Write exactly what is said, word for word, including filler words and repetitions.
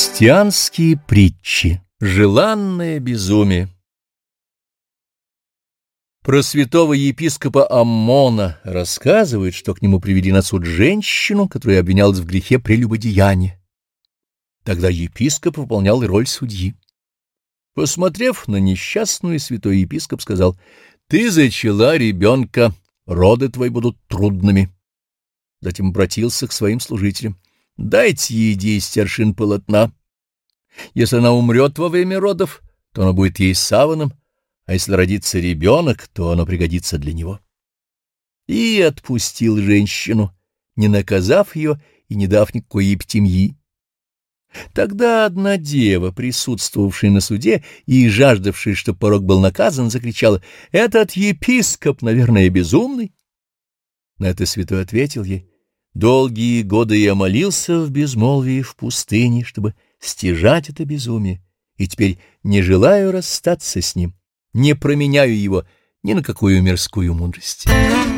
Христианские притчи. Желанное безумие. Про святого епископа Аммона рассказывают, что к нему привели на суд женщину, которая обвинялась в грехе прелюбодеяния. Тогда епископ выполнял роль судьи. Посмотрев на несчастную, святой епископ сказал: «Ты зачала ребенка, роды твои будут трудными». Затем обратился к своим служителям: «Дайте ей десять аршин полотна. Если она умрет во время родов, то оно будет ей саваном, а если родится ребенок, то оно пригодится для него». И отпустил женщину, не наказав ее и не дав никакой епитемьи. Тогда одна дева, присутствовавшая на суде и жаждавшая, чтобы порок был наказан, закричала: «Этот епископ, наверное, безумный». На это святой ответил ей: «Долгие годы я молился в безмолвии в пустыне, чтобы стяжать это безумие, и теперь не желаю расстаться с ним, не променяю его ни на какую мирскую мудрость».